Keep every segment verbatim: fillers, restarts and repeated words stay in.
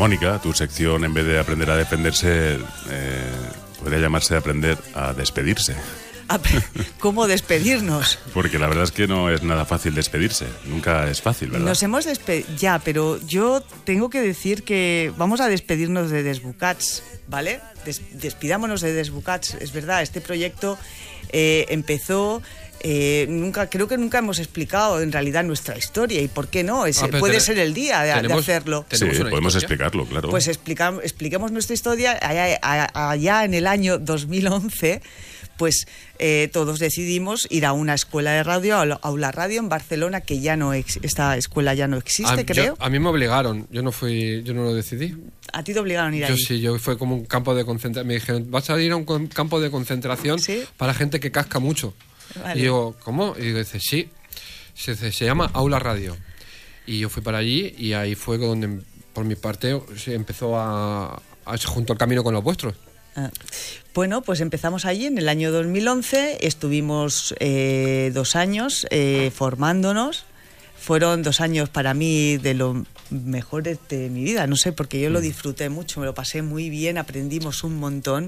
Mónica, tu sección, en vez de aprender a defenderse, eh, podría llamarse aprender a despedirse. ¿Cómo despedirnos? Porque la verdad es que no es nada fácil despedirse. Nunca es fácil, ¿verdad? Nos hemos despedido, ya, pero yo tengo que decir que vamos a despedirnos de Desbucats, ¿vale? Des- despidámonos de Desbucats. Es verdad, este proyecto eh, empezó... Eh, nunca, creo que nunca hemos explicado en realidad nuestra historia y por qué no, es, Ah, pero puede ten- ser el día de, de tenemos- hacerlo. Sí, ¿Tenemos una podemos historia? explicarlo, claro. Pues explica- expliquemos nuestra historia. Allá, allá en el año dos mil once, pues eh, todos decidimos ir a una escuela de radio, a Aula Radio en Barcelona, que ya no ex- esta escuela ya no existe, a, yo- creo. a mí me obligaron, yo no fui, yo no lo decidí. A ti te obligaron a ir Yo ahí. sí, yo fue como un campo de concentración. Me dijeron, vas a ir a un con- campo de concentración ¿Sí? para gente que casca mucho. Vale. Y digo, ¿cómo? Y digo, dice, sí. Se, se, se llama Aula Radio. Y yo fui para allí y ahí fue donde, por mi parte, se empezó a, a junto al camino con los vuestros. Ah. Bueno, pues empezamos allí en el año dos mil once, estuvimos eh, dos años eh, formándonos. Fueron dos años para mí de los mejores de mi vida, no sé, porque yo lo disfruté mucho, me lo pasé muy bien, aprendimos un montón.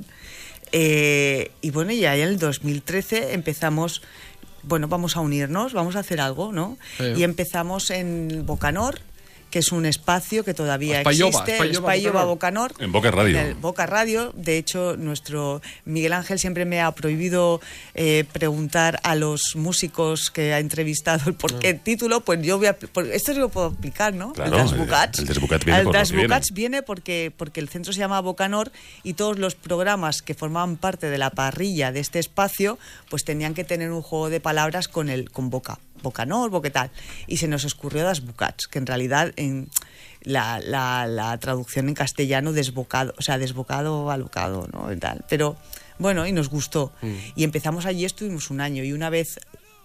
Eh, y bueno, ya en el dos mil trece empezamos, bueno, vamos a unirnos, vamos a hacer algo, ¿no? Sí. Y empezamos en Bocanor, que es un espacio que todavía Espayoba, existe, el Espayoba, Espayoba Bocanor. Bocanor. En Boca Radio. En el Boca Radio. De hecho, nuestro Miguel Ángel siempre me ha prohibido eh, preguntar a los músicos que ha entrevistado el por qué el título. Pues yo voy a... por- esto sí lo puedo explicar, ¿no? Claro, el Desbucats. el Desbucats viene por lo que Desbucats viene porque, porque el centro se llama Bocanor y todos los programas que formaban parte de la parrilla de este espacio pues tenían que tener un juego de palabras con el con Boca. Bocanor, Boca tal. Y se nos ocurrió Desbucats, que en realidad en la, la, la traducción en castellano desbocado, o sea, desbocado, alocado, ¿no? Y tal. Pero bueno, y nos gustó. Mm. Y empezamos allí, estuvimos un año y una vez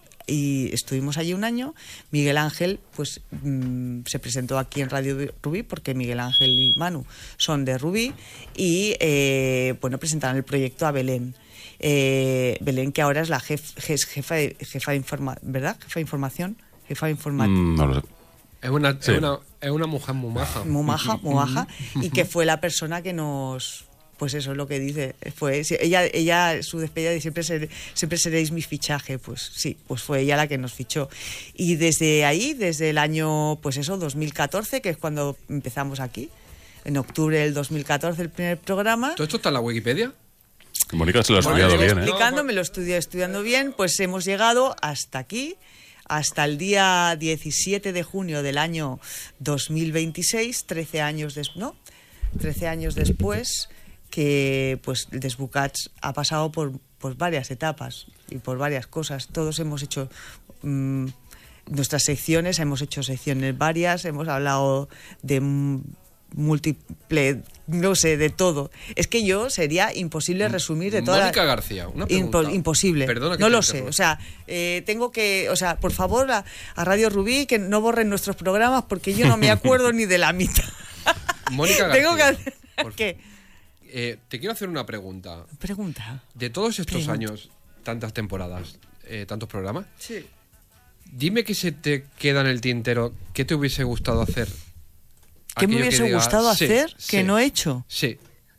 y estuvimos allí un año, Miguel Ángel pues mmm, se presentó aquí en Radio Rubí porque Miguel Ángel y Manu son de Rubí y eh, bueno, presentaron el proyecto a Belén. Eh, Belén, que ahora es la jef, jef, jefa de, jefa de informa, ¿verdad? Jefa de información, jefa de informática. Mm, no lo sé. Es una, Sí. es una, es una mujer muy maja. Muy maja, muy maja, y que fue la persona que nos, pues eso es lo que dice, fue ella, ella su despedida de siempre ser, siempre seréis mi fichaje, pues sí, pues fue ella la que nos fichó. Y desde ahí, desde el año, pues eso, dos mil catorce, que es cuando empezamos aquí, en octubre del dos mil catorce el primer programa. ¿Todo esto está en la Wikipedia? Mónica se lo ha Bueno, estudiado te voy bien, ¿eh? explicando, me lo estudié estudiando bien, pues hemos llegado hasta aquí, hasta el día diecisiete de junio del año dos mil veintiséis, trece años después, ¿no? trece años después, que pues el Desbucats ha pasado por, por varias etapas y por varias cosas. Todos hemos hecho mmm, nuestras secciones, hemos hecho secciones varias, hemos hablado de m- múltiple, no sé, de todo. Es que yo sería imposible resumir de toda Mónica la... García, una Impo- pregunta. imposible. Perdona que no te lo sé. interrumpa. O sea, eh, tengo que, o sea, por favor a, a Radio Rubí que no borren nuestros programas porque yo no me acuerdo ni de la mitad. Mónica García. Tengo que hacer por- ¿qué? Eh, te quiero hacer una pregunta. Pregunta. De todos estos Pregunta. años, tantas temporadas, eh, tantos programas, Sí. dime qué se te queda en el tintero, qué te hubiese gustado hacer. ¿Qué me Aquello que hubiese digas, gustado sí, hacer que sí, no he hecho? Sí.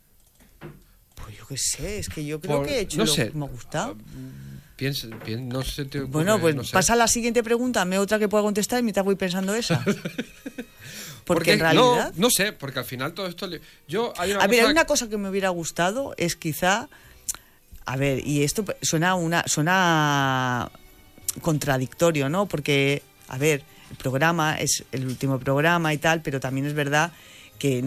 Pues yo qué sé, es que yo creo Por- que he hecho no lo sé. que me ha gustado. Piensa, pien- no se te ocurre, Bueno, pues no sé. pasa a la siguiente pregunta, dame otra que pueda contestar y mientras voy pensando esa. Porque, en no, realidad... no sé, porque al final todo esto... le- Yo, hay una A ver, cosa hay una cosa que me hubiera gustado, es quizá... A ver, y esto suena una suena contradictorio, ¿no? Porque, a ver, el programa es el último programa y tal, pero también es verdad que